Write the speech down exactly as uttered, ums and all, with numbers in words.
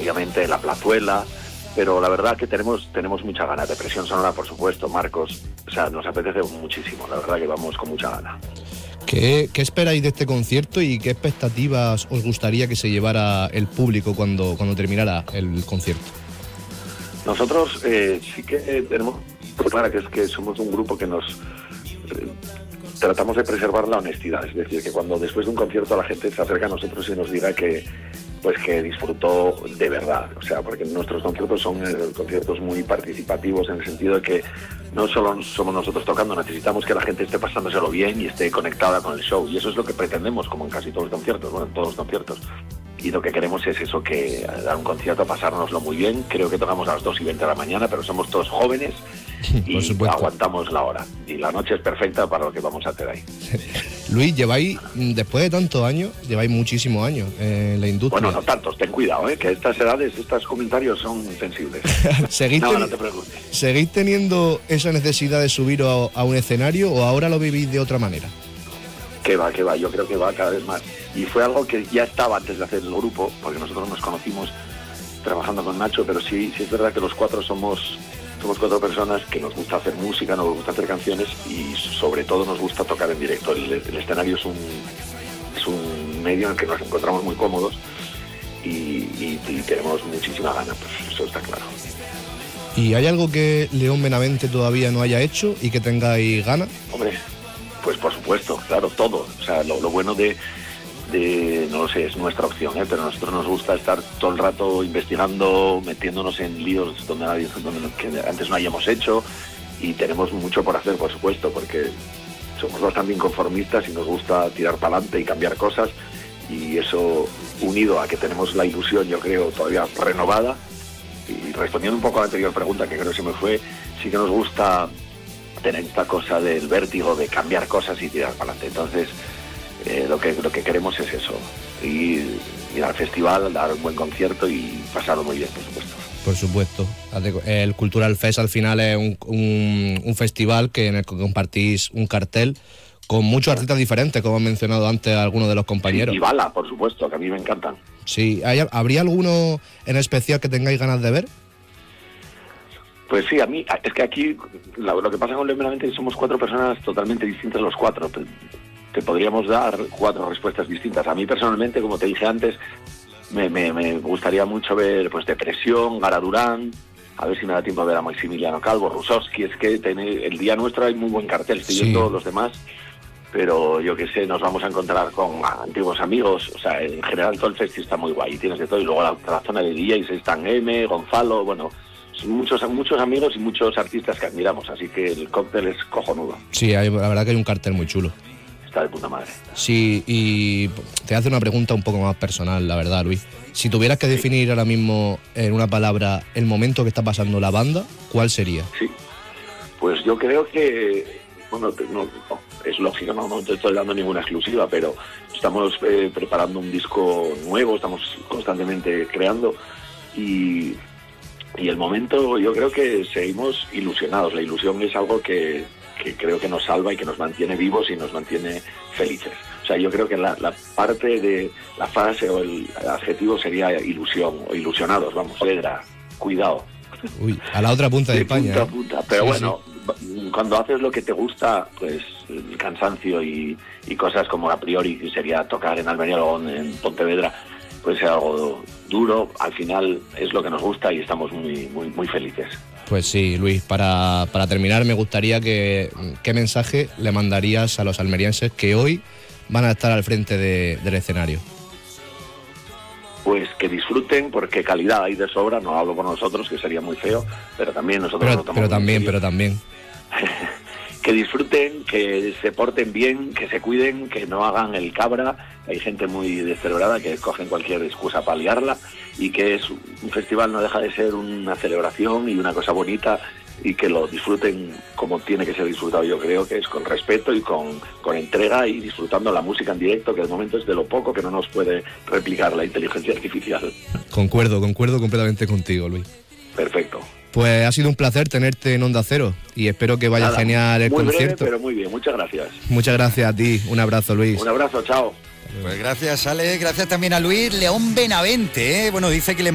obviamente en la plazuela, pero la verdad que tenemos tenemos mucha ganas. De Presión Sonora, por supuesto, Marcos, o sea, nos apetece muchísimo, la verdad que vamos con mucha gana. ¿Qué, ¿Qué esperáis de este concierto y qué expectativas os gustaría que se llevara el público cuando, cuando terminara el concierto? Nosotros eh, sí que eh, tenemos claro que es que somos un grupo que nos eh, tratamos de preservar la honestidad, es decir, que cuando después de un concierto la gente se acerca a nosotros y nos diga que pues que disfrutó de verdad, o sea, porque nuestros conciertos son eh, conciertos muy participativos en el sentido de que no solo somos nosotros tocando, necesitamos que la gente esté pasándoselo bien y esté conectada con el show, y eso es lo que pretendemos, como en casi todos los conciertos, bueno, en todos los conciertos. Y lo que queremos es eso, que dar un concierto, pasárnoslo muy bien. Creo que tocamos a las dos y veinte de la mañana, pero somos todos jóvenes y aguantamos la hora. Y la noche es perfecta para lo que vamos a hacer ahí. Luis, lleváis, después de tantos años, lleváis muchísimos años en la industria. Bueno, no tantos, ten cuidado, ¿eh? Que estas edades, estos comentarios son sensibles. ¿Seguís no, ten... no te preocupes. ¿Seguís teniendo esa necesidad de subir a, a un escenario o ahora lo vivís de otra manera? Que va, que va, yo creo que va cada vez más. Y fue algo que ya estaba antes de hacer el grupo, porque nosotros nos conocimos trabajando con Nacho, pero sí, sí es verdad que los cuatro somos, somos cuatro personas que nos gusta hacer música, nos gusta hacer canciones y sobre todo nos gusta tocar en directo. El, el escenario es un, es un medio en el que nos encontramos muy cómodos y, y, y tenemos muchísima gana, pues eso está claro. ¿Y hay algo que León Benavente todavía no haya hecho y que tengáis ganas? Hombre, pues por supuesto, claro, todo. O sea, lo, lo bueno de, de, no lo sé, es nuestra opción, ¿eh? Pero a nosotros nos gusta estar todo el rato investigando, metiéndonos en líos donde, nadie, donde que antes no hayamos hecho, y tenemos mucho por hacer, por supuesto, porque somos bastante inconformistas y nos gusta tirar para adelante y cambiar cosas, y eso unido a que tenemos la ilusión, yo creo, todavía renovada, y respondiendo un poco a la anterior pregunta, que creo que se me fue, sí que nos gusta tener esta cosa del vértigo de cambiar cosas y tirar para adelante. Entonces eh, lo que lo que queremos es eso, ir, ir al festival, dar un buen concierto y pasarlo muy bien, por supuesto. Por supuesto. El Cultural Fest al final es un, un, un festival que en el que compartís un cartel con muchos artistas diferentes, como han mencionado antes algunos de los compañeros. Sí, y Bala, por supuesto, que a mí me encantan. Sí, ¿habría alguno en especial que tengáis ganas de ver? Pues sí, a mí, es que aquí lo, lo que pasa con León Benavente es que somos cuatro personas totalmente distintas los cuatro. Te, te podríamos dar cuatro respuestas distintas. A mí personalmente, como te dije antes, me, me, me gustaría mucho ver pues Depresión, Gara Durán, a ver si me da tiempo a ver a Maximiliano Calvo, Rusowski. Es que tiene, el día nuestro hay muy buen cartel, estoy sí. viendo los demás, pero yo qué sé, nos vamos a encontrar con antiguos amigos. O sea, en general todo el festival está muy guay, tienes de todo, y luego la, la zona de D Js están M, Gonzalo, bueno... Muchos muchos amigos y muchos artistas que admiramos, así que el cóctel es cojonudo. Sí, hay, la verdad que hay un cartel muy chulo. Está de puta madre. Sí, y te hace una pregunta un poco más personal, la verdad, Luis. Si tuvieras que definir sí. ahora mismo en una palabra el momento que está pasando la banda, ¿cuál sería? Sí, pues yo creo que, bueno, no, no, es lógico, no, no te estoy dando ninguna exclusiva, pero estamos eh, preparando un disco nuevo, estamos constantemente creando y... Y el momento, yo creo que seguimos ilusionados. La ilusión es algo que, que creo que nos salva y que nos mantiene vivos y nos mantiene felices. O sea, yo creo que la, la parte de la frase o el adjetivo sería ilusión, o ilusionados, vamos. Pedra, cuidado. Uy, a la otra punta de, de España. Punta ¿eh? a punta. Pero sí, bueno, sí. Cuando haces lo que te gusta, pues el cansancio y, y cosas como a priori, que sería tocar en Almería o en Pontevedra, puede ser algo duro, al final es lo que nos gusta y estamos muy muy muy felices. Pues sí, Luis, para, para terminar me gustaría que qué mensaje le mandarías a los almerienses que hoy van a estar al frente de, del escenario. Pues que disfruten, porque calidad hay de sobra, no hablo por nosotros, que sería muy feo, pero también nosotros pero, lo tomamos pero también, pero también. Que disfruten, que se porten bien, que se cuiden, que no hagan el cabra. Hay gente muy descerebrada que cogen cualquier excusa para liarla, y que es un festival, no deja de ser una celebración y una cosa bonita, y que lo disfruten como tiene que ser disfrutado. Yo creo que es con respeto y con, con entrega, y disfrutando la música en directo, que de momento es de lo poco que no nos puede replicar la inteligencia artificial. Concuerdo, concuerdo completamente contigo, Luis. Perfecto. Pues ha sido un placer tenerte en Onda Cero y espero que vaya Nada, genial el muy concierto. Breve, pero muy bien, muchas gracias. Muchas gracias a ti, un abrazo, Luis. Un abrazo, chao. Pues gracias, Ale, gracias también a Luis León Benavente, ¿eh? Bueno, dice que le